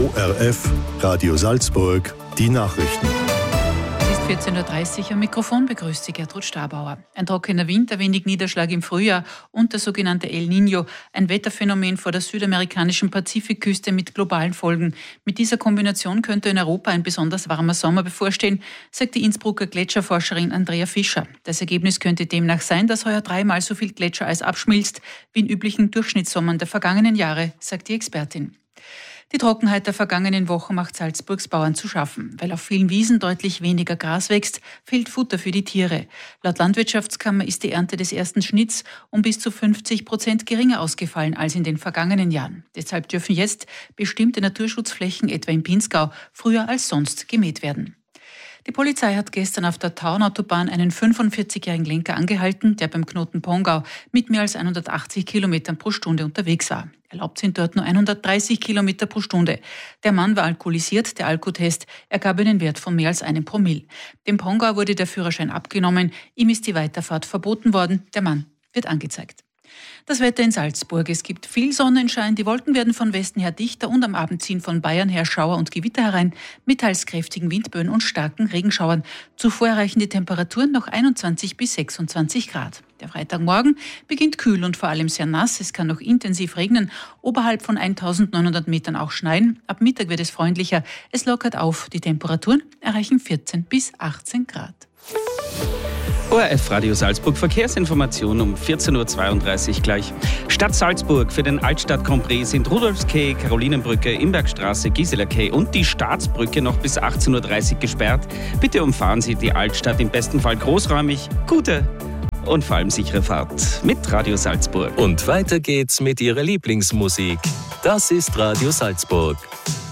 ORF, Radio Salzburg, die Nachrichten. Es ist 14.30 Uhr, am Mikrofon begrüßt Sie Gertrud Stabauer. Ein trockener Winter, wenig Niederschlag im Frühjahr und der sogenannte El Niño, ein Wetterphänomen vor der südamerikanischen Pazifikküste mit globalen Folgen. Mit dieser Kombination könnte in Europa ein besonders warmer Sommer bevorstehen, sagt die Innsbrucker Gletscherforscherin Andrea Fischer. Das Ergebnis könnte demnach sein, dass heuer 3-mal so viel Gletschereis abschmilzt wie in üblichen Durchschnittssommern der vergangenen Jahre, sagt die Expertin. Die Trockenheit der vergangenen Wochen macht Salzburgs Bauern zu schaffen. Weil auf vielen Wiesen deutlich weniger Gras wächst, fehlt Futter für die Tiere. Laut Landwirtschaftskammer ist die Ernte des ersten Schnitts um bis zu 50% geringer ausgefallen als in den vergangenen Jahren. Deshalb dürfen jetzt bestimmte Naturschutzflächen, etwa im Pinzgau, früher als sonst gemäht werden. Die Polizei hat gestern auf der Tauernautobahn einen 45-jährigen Lenker angehalten, der beim Knoten Pongau mit mehr als 180 Kilometern pro Stunde unterwegs war. Erlaubt sind dort nur 130 Kilometer pro Stunde. Der Mann war alkoholisiert, der Alkotest ergab einen Wert von mehr als 1 Promille. Dem Pongau wurde der Führerschein abgenommen, ihm ist die Weiterfahrt verboten worden, der Mann wird angezeigt. Das Wetter in Salzburg. Es gibt viel Sonnenschein, die Wolken werden von Westen her dichter und am Abend ziehen von Bayern her Schauer und Gewitter herein, mit teils kräftigen Windböen und starken Regenschauern. Zuvor erreichen die Temperaturen noch 21 bis 26 Grad. Der Freitagmorgen beginnt kühl und vor allem sehr nass. Es kann noch intensiv regnen, oberhalb von 1900 Metern auch schneien. Ab Mittag wird es freundlicher, es lockert auf. Die Temperaturen erreichen 14 bis 18 Grad. ORF Radio Salzburg Verkehrsinformation um 14.32 Uhr gleich. Stadt Salzburg für den Altstadt-Grand Prix sind Rudolfskay, Karolinenbrücke, Imbergstraße, Gisela Quai und die Staatsbrücke noch bis 18.30 Uhr gesperrt. Bitte umfahren Sie die Altstadt im besten Fall großräumig. Gute und vor allem sichere Fahrt mit Radio Salzburg. Und weiter geht's mit Ihrer Lieblingsmusik. Das ist Radio Salzburg.